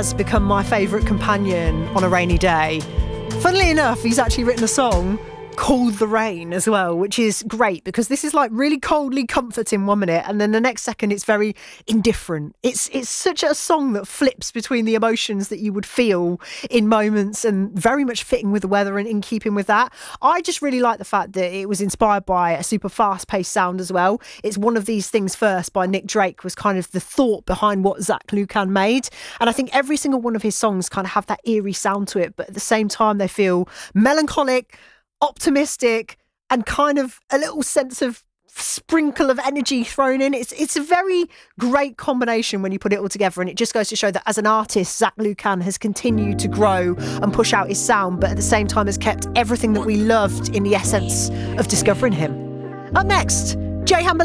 has become my favourite companion on a rainy day. Funnily enough, he's actually written a song called The Rain as well, which is great because this is like really coldly comforting 1 minute and then the next second it's very indifferent. It's such a song that flips between the emotions that you would feel in moments and very much fitting with the weather and in keeping with that. I just really like the fact that it was inspired by a super fast-paced sound as well. It's One of These Things First by Nick Drake was kind of the thought behind what Zach Lucan made, and I think every single one of his songs kind of have that eerie sound to it, but at the same time they feel melancholic, optimistic, and kind of a little sense of sprinkle of energy thrown in. It's a very great combination when you put it all together, and it just goes to show that as an artist, Zach Lucan has continued to grow and push out his sound, but at the same time has kept everything that we loved in the essence of discovering him. Up next, Jay Hamber